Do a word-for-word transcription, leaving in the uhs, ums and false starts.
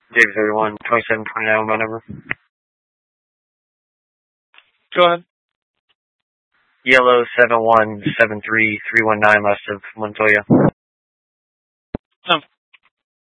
David thirty-one, twenty-seven twenty-nine, my number. Go ahead. Yellow seven one seven three three one nine, last of Montoya. Um,